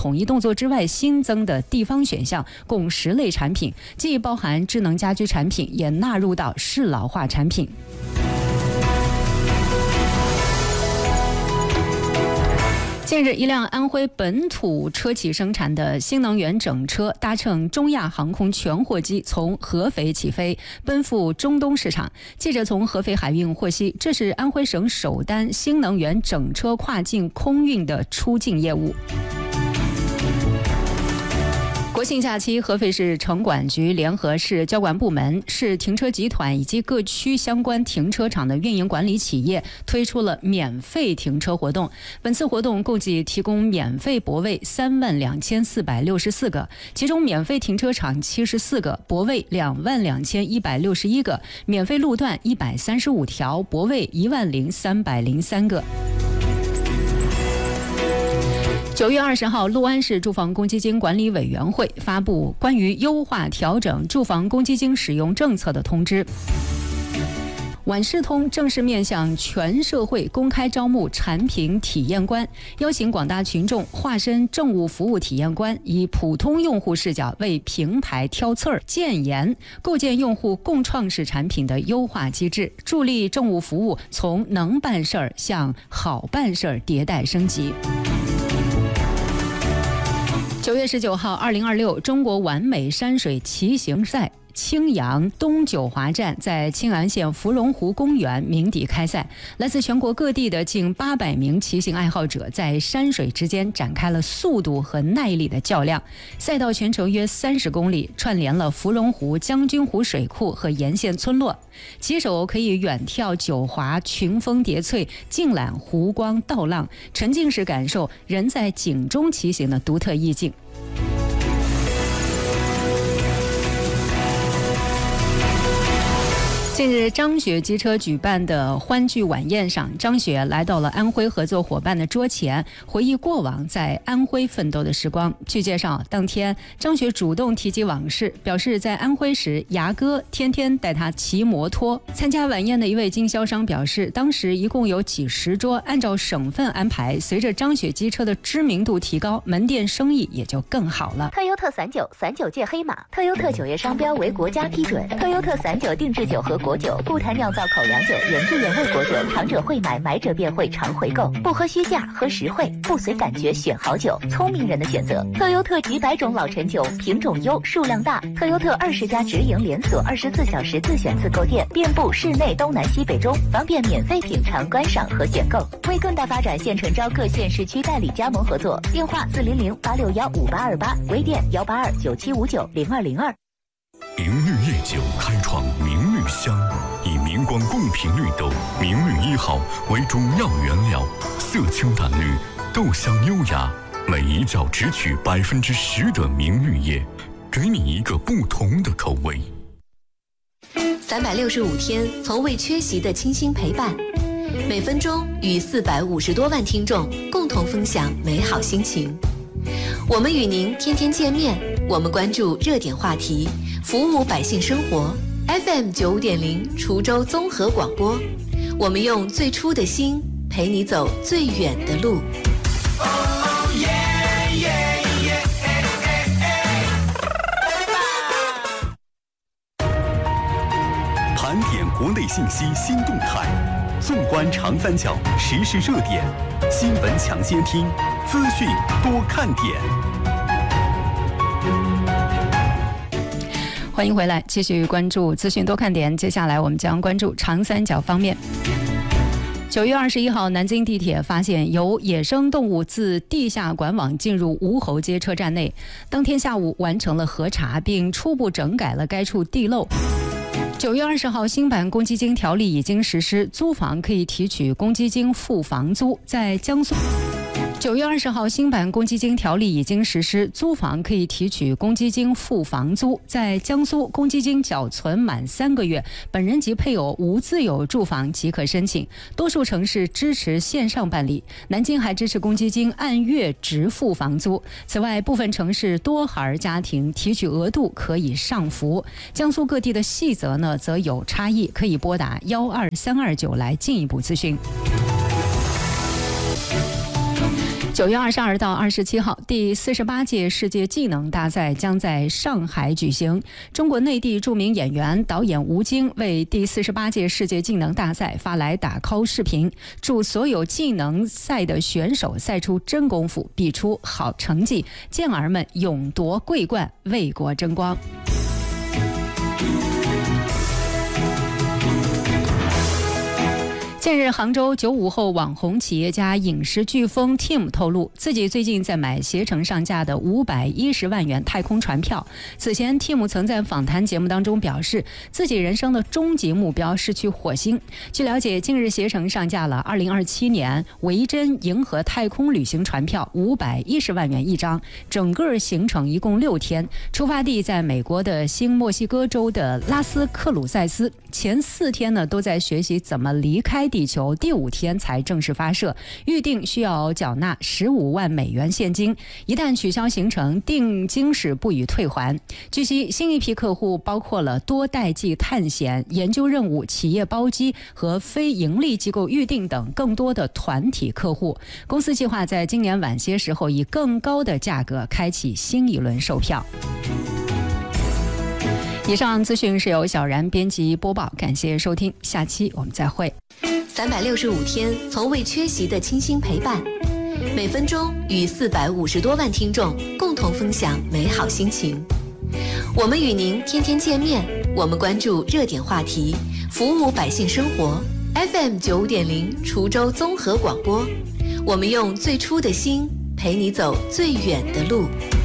统一动作之外新增的地方选项，共10类产品，既包含智能家居产品，也纳入到适老化产品。近日，一辆安徽本土车企生产的新能源整车搭乘中亚航空全货机从合肥起飞，奔赴中东市场。记者从合肥海运获悉，这是安徽省首单新能源整车跨境空运的出境业务。国庆假期，合肥市城管局联合市交管部门、市停车集团以及各区相关停车场的运营管理企业推出了免费停车活动。本次活动共计提供免费泊位32464个，其中免费停车场74个，泊位22161个，免费路段135条，泊位10303个。9月20号，六安市住房公积金管理委员会发布关于优化调整住房公积金使用政策的通知。晚市通正式面向全社会公开招募产品体验官，邀请广大群众化身政务服务体验官，以普通用户视角为平台挑刺儿、建言，构建用户共创式产品的优化机制，助力政务服务从能办事儿向好办事儿迭代升级。9月19号，2026中国完美山水骑行赛青阳东九华站在青安县芙蓉湖公园鸣笛开赛，来自全国各地的近800名骑行爱好者在山水之间展开了速度和耐力的较量。赛道全程约30公里，串联了芙蓉湖、将军湖水库和沿线村落。骑手可以远眺九华群峰叠翠，尽览湖光倒浪，沉浸式感受人在景中骑行的独特意境。近日，张雪机车举办的欢聚晚宴上，张雪来到了安徽合作伙伴的桌前，回忆过往在安徽奋斗的时光。据介绍，当天张雪主动提及往事，表示在安徽时，牙哥天天带她骑摩托。参加晚宴的一位经销商表示，当时一共有几十桌，按照省份安排，随着张雪机车的知名度提高，门店生意也就更好了。 特优特39界黑马，特优特酒业商标为国家批准，特优特39定制酒和果酒，不谈酿造口粮酒，原汁原味果酒，尝者会买，买者便会常回购，不喝虚价，喝实惠，不随感觉选好酒，聪明人的选择。特优特几百种老陈酒，品种优，数量大。特优特20家直营连锁，24小时自选自购店，遍布市内东南西北中，方便免费品尝、观赏和选购。为更大发展，现诚招各县市区代理加盟合作，电话400-861-5828，微店182-9759-0202。 明绿夜酒开创明绿香，以明光贡品绿豆明绿1号为主要原料，色清淡绿，豆香优雅，每一窖只取10%的明绿叶，给你一个不同的口味。 365天从未缺席的倾心陪伴，每分钟与450多万听众共同分享美好心情。我们与您天天见面，我们关注热点话题，服务百姓生活。FM 95.0滁州综合广播，我们用最初的心陪你走最远的路。 盘点国内信息新动态，纵观长三角时事热点，新闻抢先听，资讯多看点。 欢迎回来，继续关注资讯多看点。接下来我们将关注长三角方面。9月21号，南京地铁发现有野生动物自地下管网进入吴侯街车站内，当天下午完成了核查，并初步整改了该处地漏。9月20号，新版公积金条例已经实施，租房可以提取公积金付房租。在江苏9月20号，新版公积金条例已经实施，租房可以提取公积金付房租。在江苏，公积金缴存满3个月，本人及配偶无自有住房即可申请。多数城市支持线上办理，南京还支持公积金按月直付房租。此外，部分城市多孩家庭提取额度可以上浮。江苏各地的细则呢，则有差异，可以拨打12329来进一步咨询。9 9月22到27号，第48届世界技能大赛将在上海举行。中国内地著名演员、导演吴京为第48届世界技能大赛发来打 call 视频，祝所有技能赛的选手赛出真功夫，比出好成绩，健儿们勇夺桂冠，为国争光。近日，杭州95后网红企业家影视飓风 Tim 透露，自己最近在买携程上架的510万元太空船票。此前 Tim 曾在访谈节目当中表示，自己人生的终极目标是去火星。据了解，近日携程上架了2027年维珍银河太空旅行船票510万元一张，整个行程一共6天，出发地在美国的新墨西哥州的拉斯克鲁塞斯。前4天呢都在学习怎么离开地球，第5天才正式发射，预定需要缴纳15万美元现金，一旦取消行程，定金是不予退还。据悉，新一批客户包括了多代际探险、研究任务、企业包机和非盈利机构预订等更多的团体客户。公司计划在今年晚些时候以更高的价格开启新一轮售票。以上资讯是由小然编辑播报，感谢收听，下期我们再会。 365天从未缺席的倾心陪伴，每分钟与450多万听众共同分享美好心情。我们与您天天见面，我们关注热点话题，服务百姓生活。FM 95.0滁州综合广播，我们用最初的心陪你走最远的路。